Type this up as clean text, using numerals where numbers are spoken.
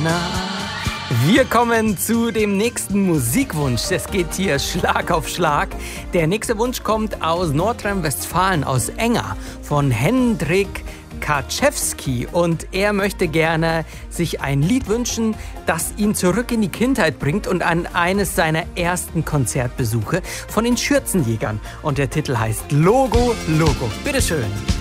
Anna. Wir kommen zu dem nächsten Musikwunsch. Es geht hier Schlag auf Schlag. Der nächste Wunsch kommt aus Nordrhein-Westfalen, aus Enger, von Hendrik Kaczewski. Und er möchte gerne sich ein Lied wünschen, das ihn zurück in die Kindheit bringt und an eines seiner ersten Konzertbesuche von den Schürzenjägern. Und der Titel heißt Logo, Logo. Bitteschön.